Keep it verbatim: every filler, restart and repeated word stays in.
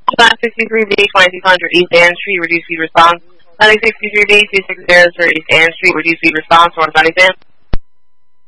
nine sixty-three B, twenty-six hundred East Ann Street, reduced speed response. nine sixty-three B, two six zero zero East Ann Street, reduced speed response, North Sunnyvale.